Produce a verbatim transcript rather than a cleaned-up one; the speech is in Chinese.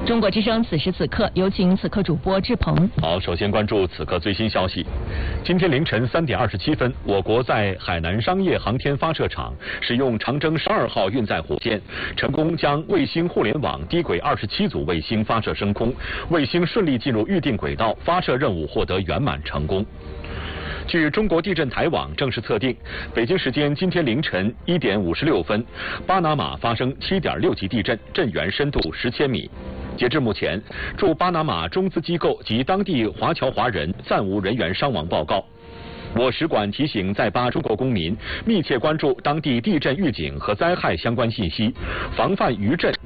中国之声此时此刻，有请此刻主播志鹏。 好，首先关注此刻最新消息。今天凌晨三点二十七分，我国在海南商业航天发射场使用长征十二号运载火箭，成功将卫星互联网低轨二十七组卫星发射升空，卫星顺利进入预定轨道，发射任务获得圆满成功。据中国地震台网正式测定，北京时间今天凌晨一点五十六分，巴拿马发生七点六级地震，震源深度十千米。截至目前，驻巴拿马中资机构及当地华侨华人暂无人员伤亡报告。我使馆提醒在巴中国公民密切关注当地地震预警和灾害相关信息，防范余震